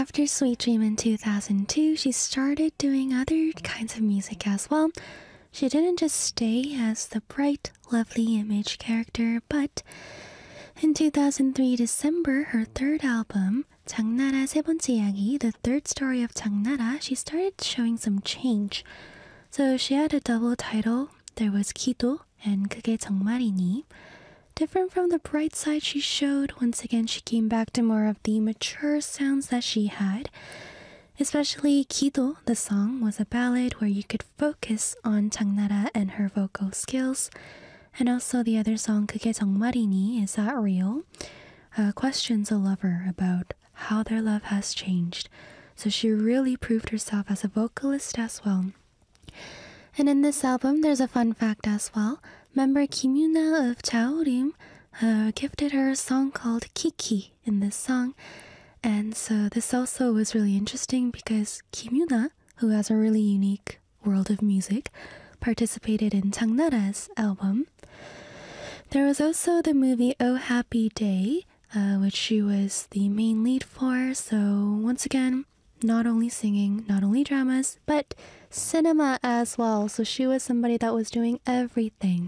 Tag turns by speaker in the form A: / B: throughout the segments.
A: After Sweet Dream in 2002, she started doing other kinds of music as well. She didn't just stay as the bright, lovely image character, but in 2003 December, her third album, 장나라 세 번째 이야기, the third story of 장나라, she started showing some change. So she had a double title. There was 기도 and 그게 정말이니. Different from the bright side she showed, once again she came back to more of the mature sounds that she had. Especially 기도, the song, was a ballad where you could focus on 장나라 and her vocal skills. And also the other song, 그게 정말이니, Is That Real? Questions a lover about how their love has changed. So she really proved herself as a vocalist as well. And in this album, there's a fun fact as well. Member Kim Yuna of Chaorim gifted her a song called Kiki in this song. And so this also was really interesting because Kim Yuna, who has a really unique world of music, participated in 장나라's album. There was also the movie Oh Happy Day, which she was the main lead for. So once again, not only singing, not only dramas, but cinema as well. So she was somebody that was doing everything.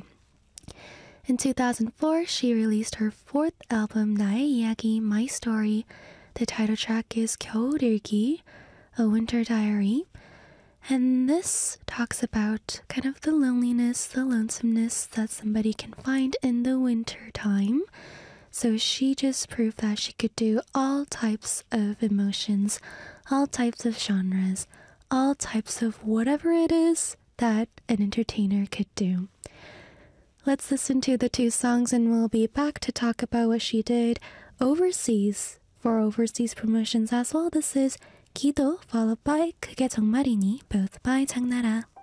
A: In 2004, she released her fourth album, 나의 이야기, My Story. The title track is 겨울일기, A Winter Diary. And this talks about kind of the loneliness, the lonesomeness that somebody can find in the winter time. So she just proved that she could do all types of emotions, all types of genres, all types of whatever it is that an entertainer could do. Let's listen to the two songs and we'll be back to talk about what she did overseas for overseas promotions as well. This is 기도 followed by 그게 정말이니, both by 장나라.